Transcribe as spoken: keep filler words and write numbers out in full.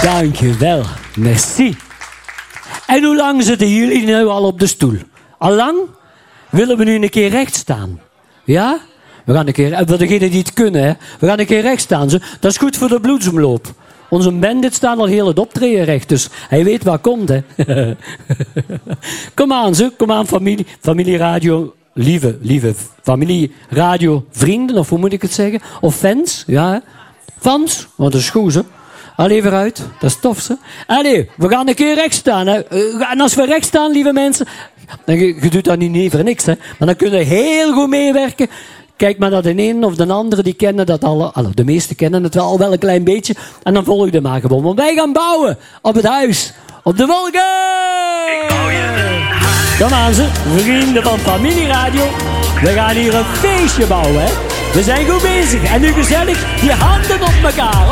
Dankjewel. Merci. En hoe lang zitten jullie nu al op de stoel? Al lang? Willen we nu een keer recht staan? Ja? We gaan een keer, voor degenen die het kunnen, hè. We gaan een keer recht staan. Dat is goed voor de bloedsomloop. Onze bandit staan al heel het optreden recht, dus hij weet wat komt, hè. Kom aan, ze. Kom aan, familie, familieradio. Lieve, lieve familieradio vrienden, of hoe moet ik het zeggen? Of fans, ja, hè. Fans, want dat is goed, hè. Allee, vooruit. Dat is tof, hè. Allee, we gaan een keer recht staan, hè. En als we recht staan, lieve mensen, dan, je, je doet dat niet, niet voor niks, hè. Maar dan kunnen we heel goed meewerken. Kijk maar naar de een of de andere, die kennen dat al. Allee, de meesten kennen het wel, al wel een klein beetje. En dan volg je maar gewoon. Want wij gaan bouwen op het huis. Op de wolken! Ik bouw je een huis. Kom aan, ze. Vrienden van Familieradio. We gaan hier een feestje bouwen, hè. We zijn goed bezig. En nu gezellig die handen op elkaar.